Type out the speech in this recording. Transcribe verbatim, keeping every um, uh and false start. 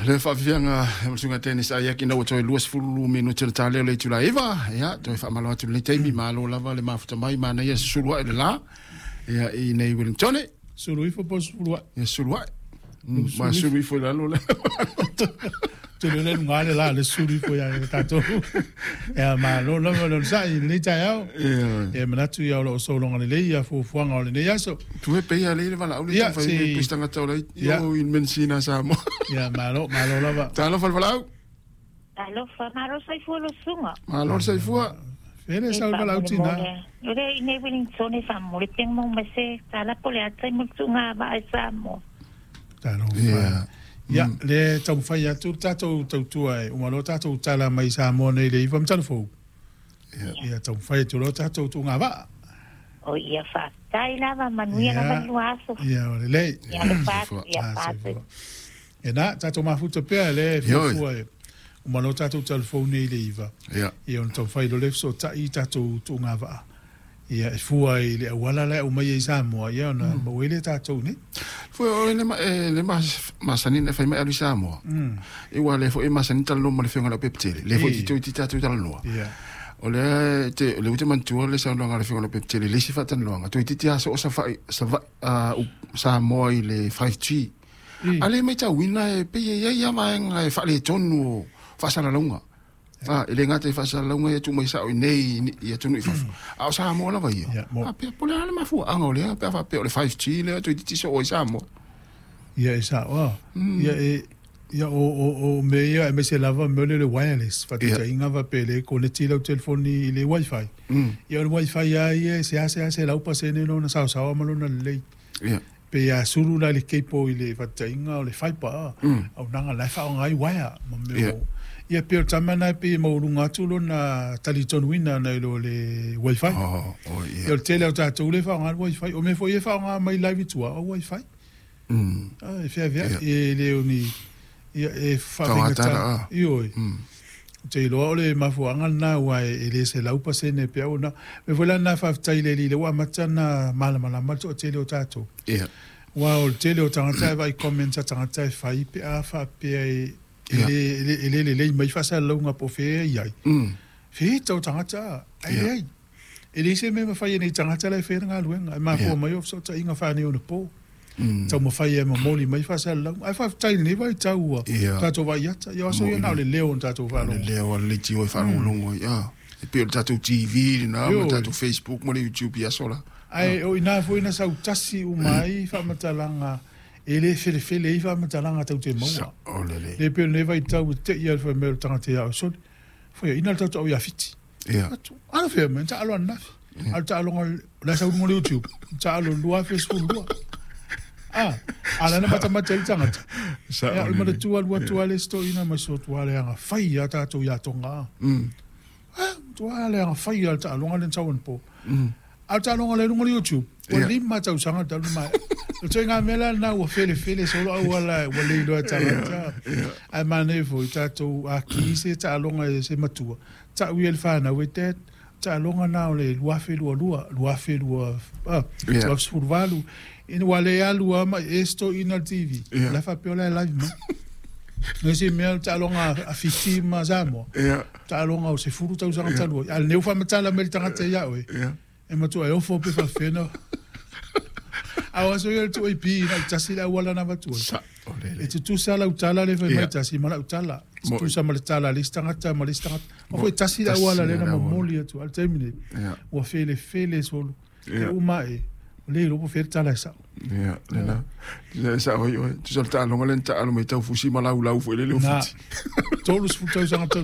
Le fa fianga e sunga tenis ai ki no toi luas fulu minuto le tale le tula eva ya toi fa malo tu le temi malo lava le mafuta mai mana ya sulwa e la ya i nei Wellington sulu ifo pos sulwa ya sulwa ma sulu ifo la lo tu le ngale la le sulu ifo ya tato ya ma lo lo lo sa i le taya ya mana tu ya lo so longa le ya fo fuanga le ya so tu e pe ya le vala o le fa i pistanga tola yo in mensina samo ya malo malo lava talo fal falau talo fa maro sai fu lo sunga malo sai fu fere sa falau tina ore ine Wellington fa mo le teng mo mese tala pole atai mo tunga ba samo talo fa ya le tau fai atu tato tau tua e umalo tato tala mai sa mo nei le ifam talfo ya tau fai tu lo tato tunga ba o ia fa tai lava manuia na manuaso ya le ya le pa ya pa e na tato mafuta pe le fu e umalo tato talfo nei le iva ya e on tau fai lo le so tai tato tunga ba ia e fua i le awala le o mai e Samoa ia ona mo ele tatou ni foi o le ma le ma masani ne fai mai ali Samoa e wa le fo e masani talo mo le fenga la peptele le fo ti tu ti tatou talo no ia o le te le uti mantu le sa no ngale fenga la peptele le si fatan no tu ti ti aso o sa fai sa va Samoa i le five G ale me ta wina e pe ia ia ma nga e fa le tonu fa sa la longa ah ele ngate fa sa longa e tu mai sa o nei ia tu ni fa a sa mo la vai a pe pole ala ma fu anga ole pe fa pe le five G le tu ti so o sa mo ia sa wa ia e ia o o o me ia me se lava me le wireless fa te inga va pe le con le tilo telefoni le wifi ia le wifi ia ia se hace hace la upa se no na sa sa ma lo na le ia pe a suru la le kepo ile fa te inga le fiber au nanga la fa ngai wire mo me ia pe tamana pe mo lunga tulo na taliton wina na lo le wifi oh oh ia ia tele o tatou le fa ngai wifi o me foi e fa ngai mai live tu o wifi mm ah e fia via e le oni ia e fa vinga io te lo le mafuanga na wa e le se la upa se ne pe ona me vola na fa tai le le wa matana mala mala mal to tele o tatou ia wa o tele o tangata vai commenta tangata fa i pe a fa pe ele ele ele ele mai fa sa longa po fe ia mm fe tau tangata ai ai ele se me fa ia nei tangata le fe nga luenga ma fo mai of so ta inga fa ni o po tau mo fa ia mo moli mai fa sa longa ai fa tai ni vai tau ta to vai ata yo so ia na le leo ta to fa le leo le ti o fa longo ia e pe ta to T V na ta to Facebook mo le YouTube ia sola ai o ina fo ina sa utasi u mai fa matalanga ele fele fele i fa matalanga tau te maua le pe le vai tau te ia fa me tanga te au so foi ina tau tau ia fiti ia ala fe men ta alo na al ta alo la sa mo YouTube ta alo lua Facebook lua ah ala na mata mata tanga ya o mo tu al watu ale sto ina ma so tu ale nga fai ya ta tu ya tonga mm ah tu ale nga fai ya ta alo ngalen tau po mm al ta alo ngalen mo YouTube o lima tau sanga tau mai o te ngā mela na ua fele fele solo au wala wale ilo a tarata ai manevo i tātou a kise ta alonga se matua ta ui el whana we te ta alonga na o le luafe lua lua luafe lua ah lua survalu in wale alu ama esto ina T V la fa piola live ma no se mea ta alonga a fiti ma zamo ta alonga o se furu tau sanga talu al neu fa matala mel tangata ya we e matua e ofo pe fa fena awa so yo tu ipi na tasi la wala na batu e tu tu sala utala le mai tasi mala utala tu sa mala utala lista ngata mala lista ngata o foi tasi la wala le na moli tu al termine o fele fele solo e uma e le lo po fer tala sa ya na ya sa o tu sa tala ngalen ta alo mai tau fusi mala ulau foi le le futi todos futou sa